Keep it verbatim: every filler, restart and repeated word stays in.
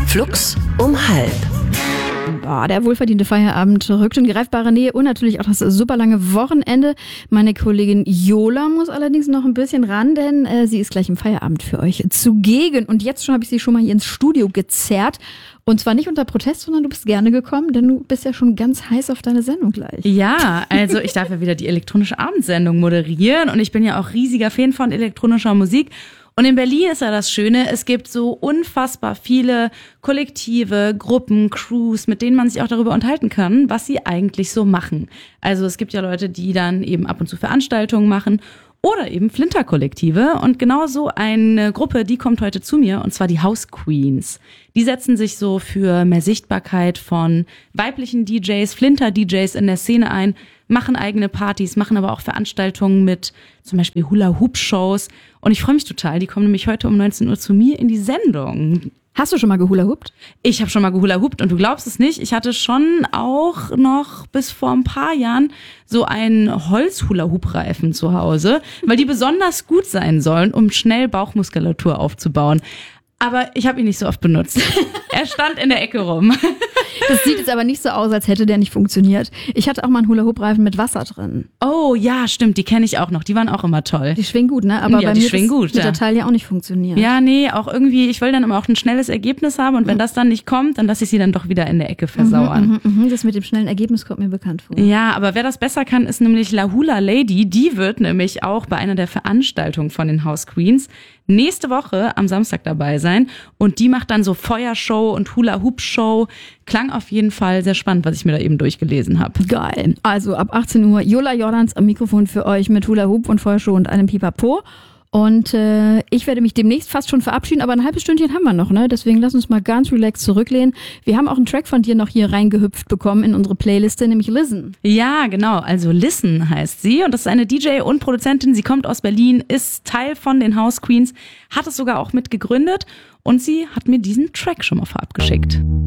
Flux um halb. Boah, der wohlverdiente Feierabend rückt in greifbare Nähe und natürlich auch das super lange Wochenende. Meine Kollegin Jola muss allerdings noch ein bisschen ran, denn äh, sie ist gleich im Feierabend für euch zugegen. Und jetzt schon habe ich sie schon mal hier ins Studio gezerrt. Und zwar nicht unter Protest, sondern du bist gerne gekommen, denn du bist ja schon ganz heiß auf deine Sendung gleich. Ja, also ich darf ja wieder die elektronische Abendsendung moderieren und ich bin ja auch riesiger Fan von elektronischer Musik. Und in Berlin ist ja das Schöne, es gibt so unfassbar viele Kollektive, Gruppen, Crews, mit denen man sich auch darüber unterhalten kann, was sie eigentlich so machen. Also es gibt ja Leute, die dann eben ab und zu Veranstaltungen machen oder eben Flinter-Kollektive. Und genau so eine Gruppe, die kommt heute zu mir, und zwar die House Queens. Die setzen sich so für mehr Sichtbarkeit von weiblichen D Js, Flinter-D Js in der Szene ein, machen eigene Partys, machen aber auch Veranstaltungen mit zum Beispiel Hula-Hoop-Shows. Und ich freue mich total, die kommen nämlich heute um neunzehn Uhr zu mir in die Sendung. Hast du schon mal gehula-hoopt? Ich habe schon mal gehula-hoopt und du glaubst es nicht, ich hatte schon auch noch bis vor ein paar Jahren so einen Holz-Hula-Hoop-Reifen zu Hause, weil die besonders gut sein sollen, um schnell Bauchmuskulatur aufzubauen. Aber ich habe ihn nicht so oft benutzt. Er stand in der Ecke rum. Das sieht jetzt aber nicht so aus, als hätte der nicht funktioniert. Ich hatte auch mal einen Hula-Hoop-Reifen mit Wasser drin. Oh ja, stimmt, die kenne ich auch noch. Die waren auch immer toll. Die schwingen gut, ne? Aber ja, bei die mir schwingen gut, mit ja. der Teil ja auch nicht funktioniert. Ja, nee, auch irgendwie, ich will dann immer auch ein schnelles Ergebnis haben und wenn das dann nicht kommt, dann lasse ich sie dann doch wieder in der Ecke versauern. Mhm, mh, das mit dem schnellen Ergebnis kommt mir bekannt vor. Ja, aber wer das besser kann, ist nämlich La Hula Lady. Die wird nämlich auch bei einer der Veranstaltungen von den House Queens nächste Woche am Samstag dabei sein. Und die macht dann so Feuershow und Hula-Hoop-Show. Klang auf jeden Fall sehr spannend, was ich mir da eben durchgelesen habe. Geil. Also ab achtzehn Uhr Jola Jordans am Mikrofon für euch mit Hula-Hoop und Feuershow und einem Pipapo. Und äh, ich werde mich demnächst fast schon verabschieden, aber ein halbes Stündchen haben wir noch, ne? Deswegen lass uns mal ganz relaxed zurücklehnen. Wir haben auch einen Track von dir noch hier reingehüpft bekommen in unsere Playliste, nämlich Listen. Ja, genau. Also Listen heißt sie und das ist eine D J und Produzentin. Sie kommt aus Berlin, ist Teil von den House Queens, hat es sogar auch mit gegründet und sie hat mir diesen Track schon mal vorab geschickt.